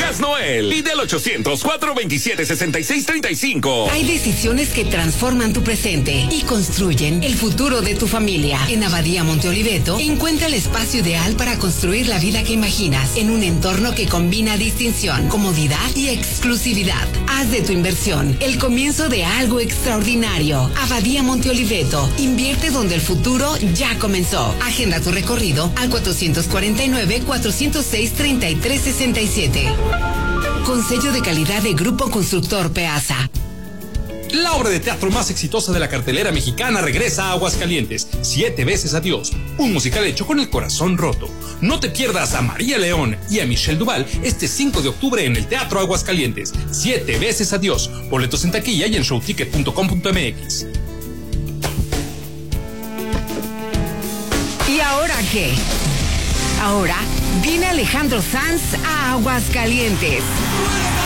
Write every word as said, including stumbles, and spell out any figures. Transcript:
Gas Noel. Pide al ochocientos, cuatrocientos veintisiete, sesenta y seis treinta y cinco. Hay decisiones que transforman tu presente y construyen el futuro de tu familia. En Abadía Monte Oliveto, encuentra el espacio ideal para construir la vida que imaginas en un entorno que combina distinción, comodidad y exclusividad. Haz de tu inversión el comienzo de algo extraordinario. Abadía Monte Oliveto. Invierte donde el futuro ya comenzó. Agenda tu recorrido al cuatrocientos cuarenta y nueve, cuatrocientos seis, treinta y tres sesenta y siete. Con sello de calidad de Grupo Constructor Peasa. La obra de teatro más exitosa de la cartelera mexicana regresa a Aguascalientes. Siete veces adiós. Un musical hecho con el corazón roto. No te pierdas a María León y a Michelle Duval este cinco de octubre en el Teatro Aguascalientes. Siete veces adiós. Boletos en taquilla y en showticket punto com punto m x. ¿Y ahora qué? Ahora viene Alejandro Sanz a Aguascalientes.